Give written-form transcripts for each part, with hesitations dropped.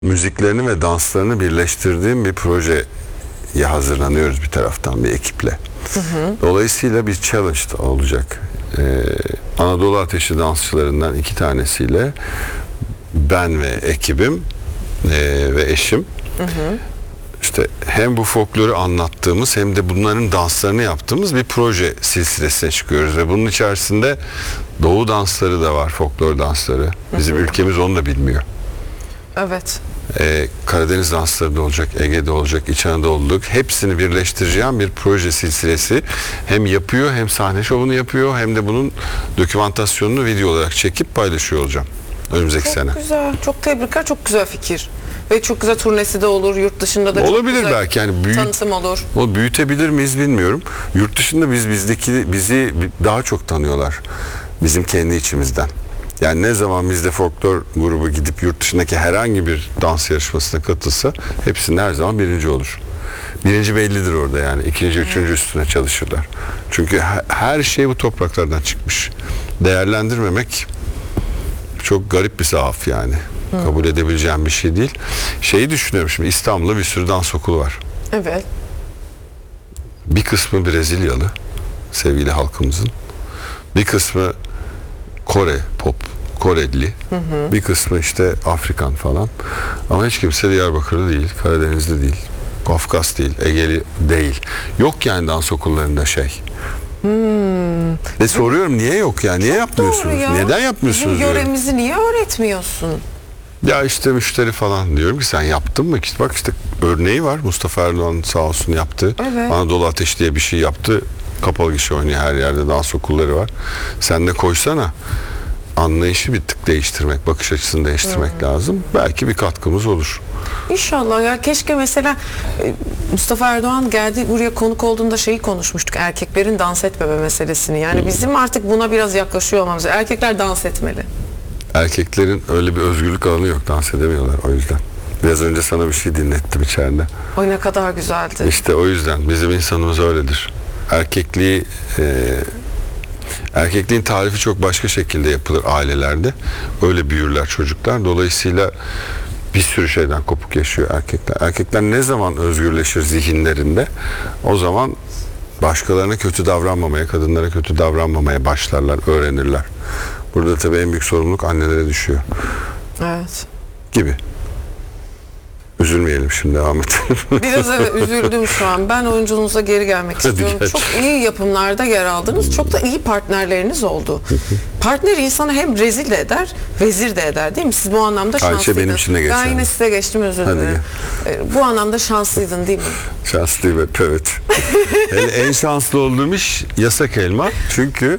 müziklerini ve danslarını birleştirdiğim bir projeye hazırlanıyoruz bir taraftan bir ekiple. Dolayısıyla bir challenge olacak. Anadolu Ateşi dansçılarından 2 tanesiyle ben ve ekibim ve eşim işte hem bu folkloru anlattığımız hem de bunların danslarını yaptığımız bir proje silsilesine çıkıyoruz ve bunun içerisinde doğu dansları da var, folklor dansları. Bizim ülkemiz onu da bilmiyor. Evet. Karadeniz dansları da olacak, Ege'de olacak, İç Anadolu'luk, hepsini birleştireceğim bir proje silsilesi. Hem yapıyor, hem sahne şovunu yapıyor, hem de bunun dokümantasyonunu video olarak çekip paylaşıyor olacağım önümüzdeki sene. Çok güzel, çok tebrikler, çok güzel fikir. Ve çok güzel turnesi de olur, yurt dışında da olabilir çok güzel belki yani tanıtım olur. O büyütebilir miyiz bilmiyorum. Yurt dışında bizi daha çok tanıyorlar. Bizim kendi içimizden. Yani ne zaman bizde folklor grubu gidip yurt dışındaki herhangi bir dans yarışmasına katılsa hepsinde her zaman birinci olur. Birinci bellidir orada yani. İkinci, üçüncü üstüne çalışırlar. Çünkü her şey bu topraklardan çıkmış. Değerlendirmemek çok garip bir zaaf yani. Kabul edebileceğim bir şey değil. Şeyi düşünüyorum şimdi, İstanbul'da bir sürü dans okulu var. Evet. Bir kısmı Brezilyalı, sevgili halkımızın. Bir kısmı Kore, Koreli. Bir kısmı işte Afrikan falan. Ama hiç kimse Diyarbakırlı değil, Karadenizli değil, Kafkas değil, Egeli değil. Yok yani dans okullarında şey. Ve soruyorum niye yok ya? Niye yapmıyorsunuz? Ya. Neden yapmıyorsunuz? Bizim yöremizi niye öğretmiyorsun? Ya işte müşteri falan diyorum ki sen yaptın mı? İşte bak işte örneği var. Mustafa Erdoğan sağ olsun yaptı. Evet. Anadolu Ateşi diye bir şey yaptı. Kapalı gişe oynuyor, her yerde dans okulları var. Sen de koysana. Anlayışı bir tık değiştirmek, bakış açısını değiştirmek lazım. Belki bir katkımız olur. İnşallah ya, keşke mesela Mustafa Erdoğan geldi buraya konuk olduğunda şeyi konuşmuştuk, erkeklerin dans etmeme meselesini. Yani bizim artık buna biraz yaklaşıyor olmamız. Erkekler dans etmeli. Erkeklerin öyle bir özgürlük alanı yok, dans edemiyorlar o yüzden. Biraz önce sana bir şey dinlettim içeride. Oy ne kadar güzeldi. İşte o yüzden bizim insanımız öyledir. Erkekliğin tarifi çok başka şekilde yapılır ailelerde. Öyle büyürler çocuklar. Dolayısıyla bir sürü şeyden kopuk yaşıyor erkekler. Erkekler ne zaman özgürleşir zihinlerinde, o zaman başkalarına kötü davranmamaya, kadınlara kötü davranmamaya başlarlar, öğrenirler. Burada tabii en büyük sorumluluk annelere düşüyor. Evet. Gibi. Üzülmeyelim şimdi Ahmet. Biraz evet, üzüldüm şu an. Ben oyunculuğunuza geri gelmek istiyorum. gel. Çok iyi yapımlarda yer aldınız. Çok da iyi partnerleriniz oldu. Partner insanı hem rezil de eder, vezir de eder değil mi? Siz bu anlamda şanslıydınız. benim için de geçerli. Ben yine size geçtim, özür dilerim. Bu anlamda şanslıydın değil mi? Şanslıyım hep, evet. En şanslı olduğum iş Yasak Elma. Çünkü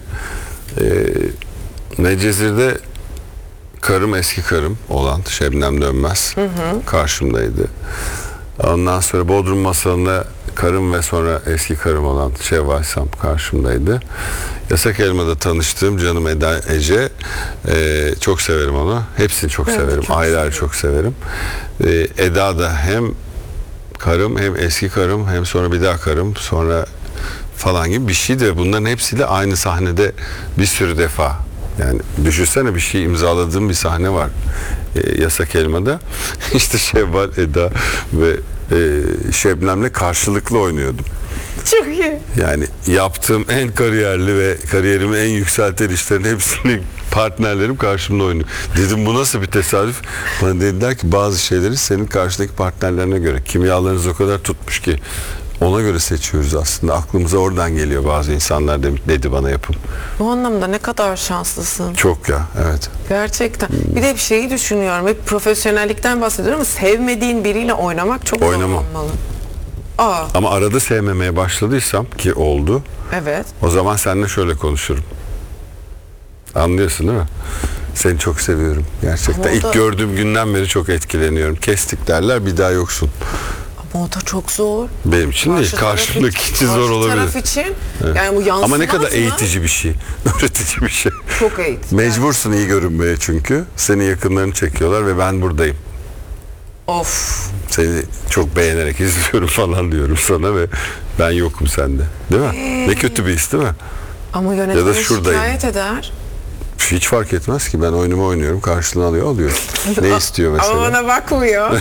Medcezir'de eski karım olan Şebnem Dönmez karşımdaydı. Ondan sonra Bodrum Masalı'nda karım ve sonra eski karım olan Şevval Sam karşımdaydı. Yasak Elma'da tanıştığım canım Ece, çok severim onu. Hepsini çok severim. Ayrı ayrı çok severim. Eda da hem karım, hem eski karım, hem sonra bir daha karım, sonra falan gibi bir şeydi ve bunların hepsiyle aynı sahnede bir sürü defa. Yani düşünsene, bir şey imzaladığım bir sahne var Yasak Elma'da. İşte Şevval, Eda ve Şebnem'le karşılıklı oynuyordum. Çok iyi. Yani yaptığım en kariyerli ve kariyerimi en yükselten işlerin hepsini partnerlerim karşımda oynuyor. Dedim bu nasıl bir tesadüf? Bana dediler ki bazı şeyleri senin karşıdaki partnerlerine göre, kimyalarınız o kadar tutmuş ki ona göre seçiyoruz aslında. Aklımıza oradan geliyor bazı insanlar dedi bana yapım. Bu anlamda ne kadar şanslısın. Çok ya, evet. Gerçekten. Bir de bir şeyi düşünüyorum. Hep profesyonellikten bahsediyorum ama sevmediğin biriyle oynamak çok zor Oynamam. olmalı. Ama arada sevmemeye başladıysam, ki oldu. Evet. O zaman seninle şöyle konuşurum. Anlıyorsun değil mi? Seni çok seviyorum gerçekten. Ama İlk gördüğüm günden beri çok etkileniyorum. Kestik derler, bir daha yoksun. Ama o da çok zor. Benim için değil, karşımdaki için zor olabilir. Karşı taraf için yani bu yansımaz ama ne kadar mı? eğitici bir şey, öğretici bir şey. Çok eğitici. Mecbursun iyi görünmeye çünkü. Senin yakınlarını çekiyorlar ve ben buradayım. Of. Seni çok beğenerek izliyorum falan diyorum sana ve ben yokum sende. Değil mi? Ne kötü bir his değil mi? Ama yönetmen şuradayım. şikayet eder. Hiç fark etmez ki, ben oyunumu oynuyorum, karşılığını alıyor. Ne istiyor mesela? Ama bana bakmıyor.